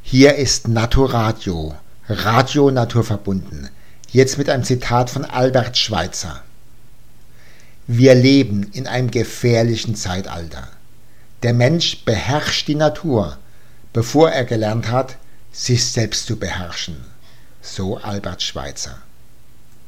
Hier ist Naturadio, Radio naturverbunden. Jetzt mit einem Zitat von Albert Schweitzer. Wir leben in einem gefährlichen Zeitalter. Der Mensch beherrscht die Natur, bevor er gelernt hat, sich selbst zu beherrschen. So Albert Schweitzer.